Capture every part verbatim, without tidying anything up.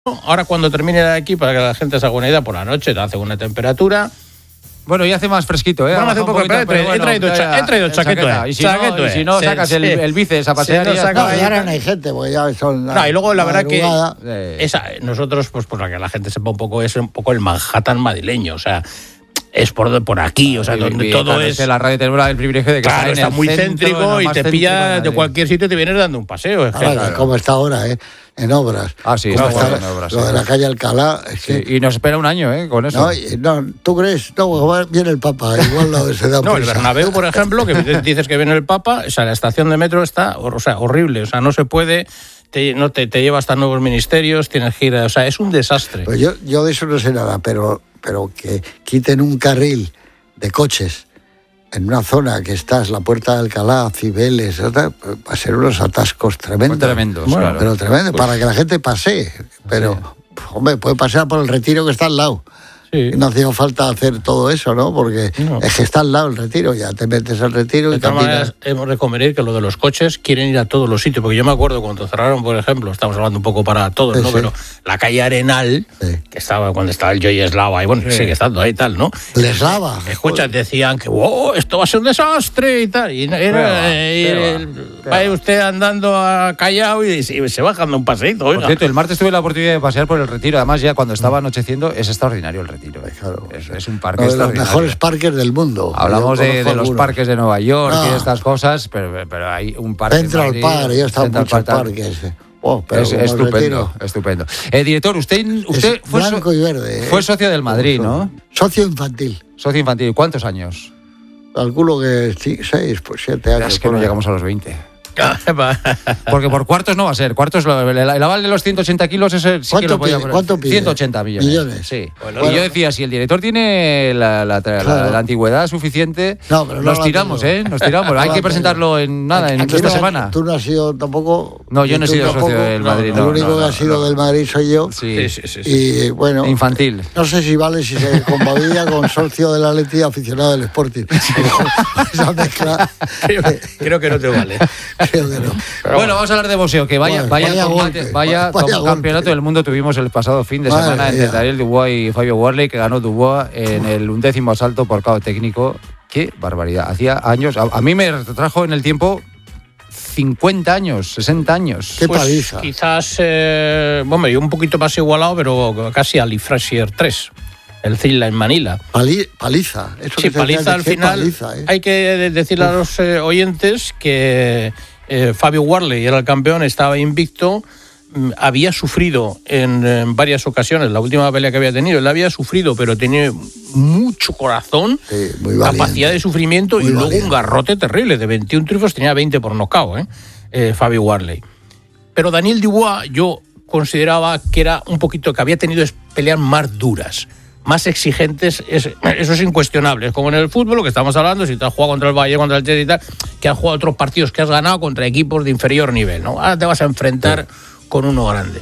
Ahora cuando termine de aquí, para que la gente se haga una idea, por la noche hace una temperatura. Bueno, ya hace más fresquito, ¿eh? Bueno, hace un poco, poquito, pero pero he bueno, traído, ya, he traído chaqueta. Y si no, y si no sí, sacas sí. el, el bíceps a pasear. Sí, no, ya saca, está. No, y ahora no hay gente, porque ya son la, no, y luego la, la verdad madrugada. que esa, nosotros, pues para que la gente sepa un poco, es un poco el Manhattan madrileño, o sea, es por, por aquí, o sea, Y, donde y, todo claro, es... es la radio tenemos el privilegio de que Claro, está, en está el muy centro, céntrico y te pilla de cualquier sitio y te vienes dando un paseo. Es que, Ahora, claro. como está ahora, ¿eh? En obras. Ah, sí, Como está está, en obras, lo sí. de la calle Alcalá. Es Sí, que, y nos espera un año, ¿eh? Con eso. no, y- no, ¿tú crees? No, viene el Papa, igual no se da No, el prisa. Bernabéu, por ejemplo, que dices que viene el Papa, o sea, la estación de metro está, o sea, horrible, o sea, no se puede, te, no te, te lleva hasta nuevos ministerios, tienes que ir, a, o sea, es un desastre. Pues yo, yo de eso no sé nada, pero, pero que quiten un carril de coches en una zona que está, es la Puerta de Alcalá, Cibeles, va a ser unos atascos tremendos. Muy tremendos, Bueno, claro. pero tremendo, Pues- para que la gente pase. Pero, Sí. hombre, puede pasar por el Retiro que está al lado. Sí. Y no hacía falta hacer todo eso, ¿no? Porque No. es que está al lado el Retiro, ya te metes al Retiro De y todas caminas. maneras, hemos de convenir que lo de los coches quieren ir a todos los sitios, porque yo me acuerdo cuando cerraron, por ejemplo, estamos hablando un poco para todos, Sí, ¿no? sí. Pero la calle Arenal, Sí. que estaba cuando estaba el Joy Eslava, y bueno, Sí. sigue estando ahí y tal, ¿no? Les lava. Escucha, decían que wow, esto va a ser un desastre y tal. Y, era, Qué va, y qué va, el- qué vaya va. usted andando a Callao y, y se va dando un paseíto, Por oiga. cierto, el martes tuve la oportunidad de pasear por el Retiro. Además, ya cuando estaba anocheciendo, es extraordinario el Retiro. ¿eh? Claro. Es, es un parque Uno de los extraordinario. mejores parques del mundo. Hablamos Yo de, conozco de los algunos. parques de Nueva York y No. de estas cosas, pero, pero hay un parque. en Central Madrid, Park, yo he estado en Central muchos Park, parques. eh. Oh, pero Es como el estupendo, Retiro, estupendo. Eh, director, usted, usted es fue, so- blanco y verde. eh. fue socio del Madrid, ¿no? Socio infantil. Socio infantil. ¿Cuántos años? Calculo que sí, seis, pues siete años. Es que por no ahí. llegamos a los veinte. Porque por cuartos no va a ser. Cuartos, lo- el, el aval de los ciento ochenta kilos, ese sí que ¿Cuánto lo podía pide? poner. ¿Cuánto pide? ciento ochenta millones. Millones. Sí. Bueno, y yo decía, si el director tiene la, la- la- Claro. la antigüedad suficiente, No, pero no nos la tiramos, tengo. ¿eh? Nos tiramos. No Hay la que tengo. presentarlo en nada, en Aquí esta no- semana. Tú no has sido tampoco. No, yo no he tú sido socio tampoco. del Madrid, El no, único no, que no, ha sido no. del Madrid soy yo. Sí. Sí, sí, sí, sí. Y bueno. Infantil. No sé si vale si se con Babilla, con socio del Atleti y aficionado del Sporting. Esa mezcla. creo, creo que no te vale. Creo que no. Pero Bueno, vamos a hablar de boxeo, que vaya, Bueno, vaya, vaya combate, golpe, vaya, vaya com- campeonato golpe. del mundo tuvimos el pasado fin de Madre semana entre mía. Daniel Dubois y Fabio Warley, que ganó Dubois en el undécimo asalto por K O técnico. Qué barbaridad. Hacía años, a, a mí me retrajo en el tiempo cincuenta años, sesenta años. Qué Pues paliza. quizás, eh, bueno, yo un poquito más igualado, pero casi Ali Frazier tres, el Zilla en Manila. Pali- paliza. Eso Sí, que te paliza decía, al qué final. paliza, ¿eh? Hay que decirle a los eh, oyentes que eh, Fabio Warley era el campeón, estaba invicto, mm, había sufrido en, en varias ocasiones, la última pelea que había tenido, él había sufrido, pero tenía mucho corazón, Sí, muy valiente. capacidad de sufrimiento Muy y luego valiente. un garrote terrible. De veintiún triunfos tenía veinte por nocaut, ¿eh? Eh, Fabio Warley. Pero Daniel Dubois yo consideraba que era un poquito, que había tenido peleas más duras, más exigentes, es- eso es incuestionable. Es como en el fútbol, lo que estamos hablando, si te has jugado contra el Bayern, contra el Chelsea y tal, que has jugado otros partidos que has ganado contra equipos de inferior nivel, ¿no? Ahora te vas a enfrentar con uno grande.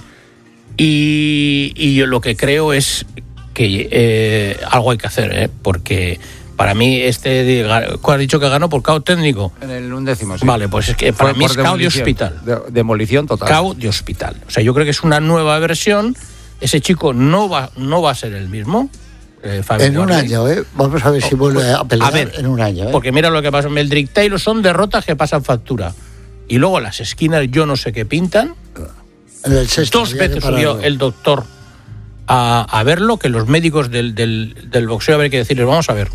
Y, y yo lo que creo es que eh, algo hay que hacer, ¿eh? Porque para mí este, ¿cuál has dicho que ganó por K O técnico? En el undécimo, sí. Vale, pues es que para Fue mí por es K O de demolición. hospital. De- demolición total. K O de hospital. O sea, yo creo que es una nueva versión. Ese chico no va, no va a ser el mismo. eh, Fabio En un Warley. año, ¿eh? Vamos a ver si vuelve a pelear A ver, en un año, ¿eh? Porque mira lo que pasa. Meldrick Taylor son derrotas que pasan factura. Y luego las esquinas yo no sé qué pintan. En el sexto, Dos había que veces subió pararlo. el doctor a, a verlo, que los médicos del, del, del boxeo habría que decirles, vamos a ver,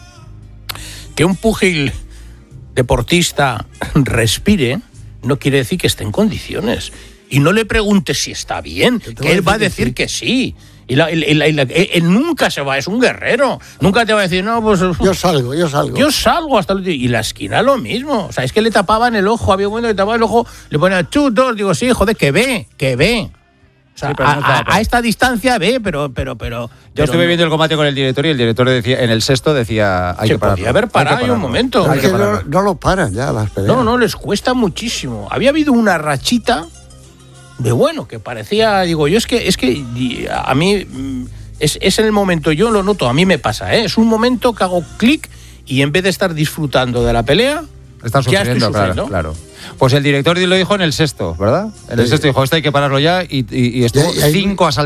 que un púgil deportista respire no quiere decir que esté en condiciones. Y no le preguntes si está bien, te que voy a él va a decir decir que sí. Y la- y la- y la- y la- él, él nunca se va, es un guerrero. Nunca te va a decir, no, pues... Yo salgo, yo salgo. Yo salgo hasta el último. Y la esquina lo mismo. O sea, es que le tapaban el ojo. Había un momento que tapaban el ojo, le ponían tú, dos. Digo, sí, joder, que ve, que ve. O sea, Sí, pero no a, estaba a- por- a esta distancia ve, pero, pero, pero. Yo pero estuve no. viendo el combate con el director y el director decía, en el sexto decía, hay Se que pararlo. podía haber hay que parado ahí un pararlo, momento. hay Es que que no, pararlo. no lo paran ya las peleas. No, no, les cuesta muchísimo. Había habido una rachita de bueno, que parecía, digo, yo es que, es que y a mí mm, es, es en el momento, yo lo noto, a mí me pasa, ¿eh? Es un momento que hago clic y en vez de estar disfrutando de la pelea, Estás ya estoy sufriendo, claro, sufriendo. claro. Pues el director lo dijo en el sexto, ¿verdad? En el Sí. sexto dijo, esto hay que pararlo ya y, y, y estuvo Y- y hay- cinco asaltos.